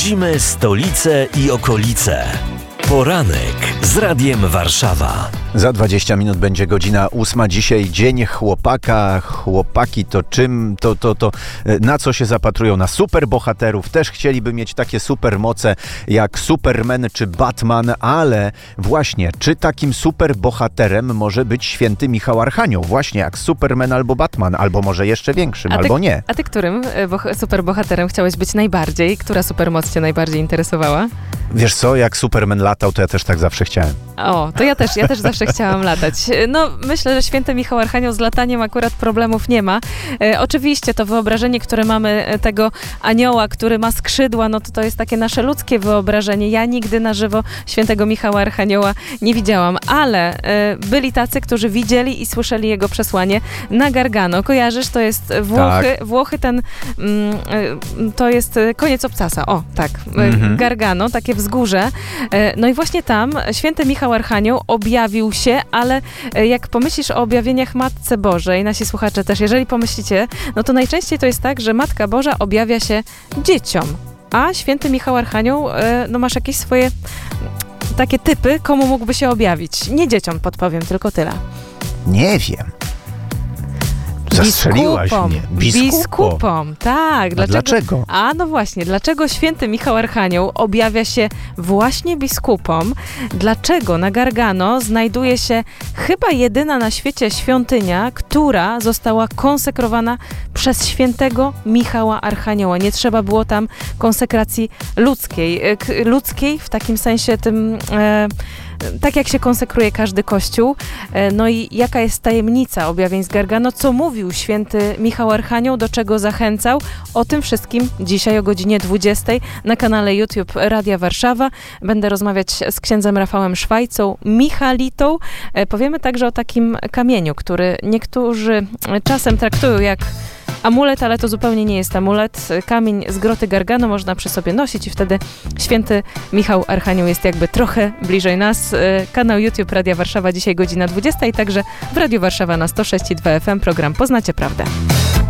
Śledzimy stolicę i okolice. Poranek z Radiem Warszawa. Za 20 minut będzie godzina 8. Dzisiaj dzień chłopaka. Chłopaki to czym? To na co się zapatrują? Na superbohaterów. Też chcieliby mieć takie supermoce jak Superman czy Batman, ale właśnie, czy takim superbohaterem może być święty Michał Archanioł? Właśnie jak Superman albo Batman, albo może jeszcze większym, albo nie. A ty którym superbohaterem chciałeś być najbardziej? Która supermoc cię najbardziej interesowała? Wiesz co, jak Superman latał, to ja też tak zawsze chciałem. O, to ja też zawsze chciałam latać. No, myślę, że święty Michał Archanioł z lataniem akurat problemów nie ma. Oczywiście to wyobrażenie, które mamy tego anioła, który ma skrzydła, no to jest takie nasze ludzkie wyobrażenie. Ja nigdy na żywo świętego Michała Archanioła nie widziałam, ale byli tacy, którzy widzieli i słyszeli jego przesłanie na Gargano. Kojarzysz? To jest Włochy, to jest koniec Obcasa. O, tak. Gargano, takie wzgórze. No i właśnie tam święty Michał Archanioł objawił się, ale jak pomyślisz o objawieniach Matce Bożej, nasi słuchacze też, jeżeli pomyślicie, no to najczęściej to jest tak, że Matka Boża objawia się dzieciom, a święty Michał Archanioł, no masz jakieś swoje takie typy, komu mógłby się objawić. Nie dzieciom, podpowiem, tylko tyle. Nie wiem. Zastrzeliłaś mnie. Biskupom, tak. Dlaczego? A no właśnie, dlaczego święty Michał Archanioł objawia się właśnie biskupom? Dlaczego na Gargano znajduje się chyba jedyna na świecie świątynia, która została konsekrowana przez świętego Michała Archanioła? Nie trzeba było tam konsekracji ludzkiej w takim sensie tym... tak jak się konsekruje każdy kościół. No i jaka jest tajemnica objawień z Gargano? Co mówił święty Michał Archanioł? Do czego zachęcał? O tym wszystkim dzisiaj o godzinie 20 na kanale YouTube Radia Warszawa. Będę rozmawiać z księdzem Rafałem Szwajcą, Michalitą. Powiemy także o takim kamieniu, który niektórzy czasem traktują jak amulet, ale to zupełnie nie jest amulet. Kamień z groty Gargano można przy sobie nosić i wtedy święty Michał Archanioł jest jakby trochę bliżej nas. Kanał YouTube Radia Warszawa, dzisiaj godzina 20 i także w Radiu Warszawa na 106,2 FM program Poznacie Prawdę.